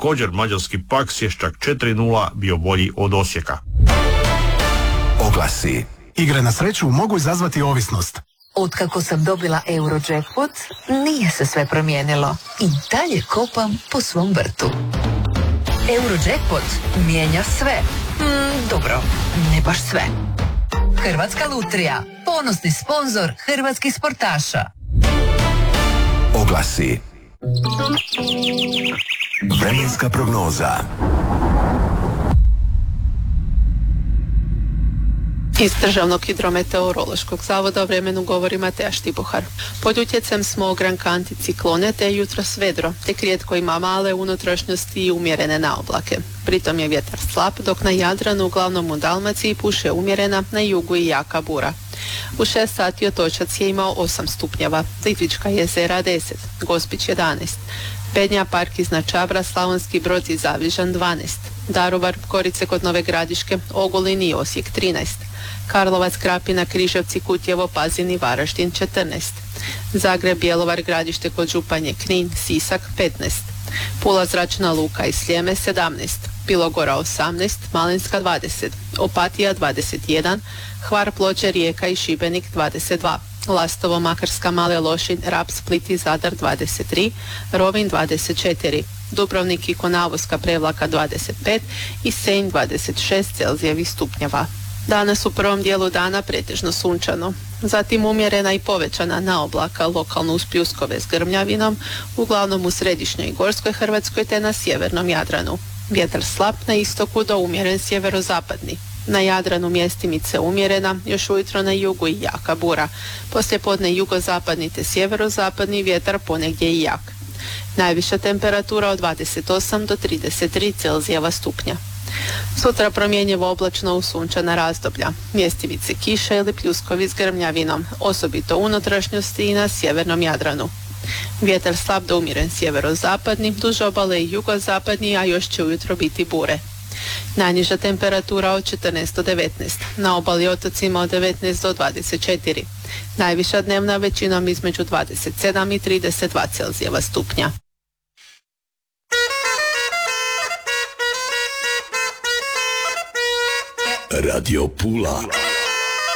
također mađarski Paks je s čak 4:0 bio bolji od Osijeka. Oglasi. Igre na sreću mogu izazvati ovisnost. Otkako sam dobila Eurojackpot, nije se sve promijenilo. I dalje kopam po svom vrtu. Eurojackpot mijenja sve. Dobro, ne baš sve. Hrvatska lutrija, ponosni sponzor hrvatskih sportaša. Oglasi. Vremenska prognoza. Iz Državnog hidrometeorološkog zavoda o vremenu govori Mateja Štibuhar. Pod utjecajem smoga anticiklone te jutros vedro, te rijetko ima male unutrašnjosti i umjerene naoblake. Pritom je vjetar slab, dok na Jadranu, uglavnom u Dalmaciji, puše umjerena, na jugu i jaka bura. U 6 sati Otočac je imao 8 stupnjeva, Plitvička jezera 10, Gospić 11, Bednja park iznad Čabra, Slavonski Brod i Zavižan 12, Daruvar, Korice kod Nove Gradiške, Ogulin i Osijek 13, Karlovac, Krapina, Križevci, Kutjevo, Pazin i Varaždin 14, Zagreb, Bjelovar, Gradište kod Županje, Knin, Sisak 15, Pula, Zračna luka i Sljeme 17, Bilogora 18, Malinska 20, Opatija 21, Hvar, Ploče, Rijeka i Šibenik 22, Lastovo, Makarska, Male Lošinj, Rab, Split i Zadar 23, Rovinj 24, Dubrovnik i Konavoska, Prevlaka 25 i Senj 26 Celzijevih stupnjeva. Danas u prvom dijelu dana pretežno sunčano, zatim umjerena i povećana naoblaka, lokalno uz pljuskove s grmljavinom, uglavnom u središnjoj i gorskoj Hrvatskoj te na sjevernom Jadranu. Vjetar slab na istoku do umjeren sjeverozapadni. Na Jadranu mjestimice umjerena, još ujutro na jugu i jaka bura. Poslijepodne jugozapadni te sjeverozapadni vjetar ponegdje i jak. Najviša temperatura od 28 do 33 Celzijeva stupnja. Sutra promjenjivo oblačno uz sunčana razdoblja. Mjestimice kiše ili pljuskovi s grmljavinom, osobito u unutrašnjosti i na sjevernom Jadranu. Vjetar slab do umjeren sjeverozapadni, duž obale i jugozapadni, a još će ujutro biti bure. Najniža temperatura od 14 do 19, na obali otocima od 19 do 24. Najviša dnevna većinom između 27 i 32 Celzijeva stupnja. Radio Pula.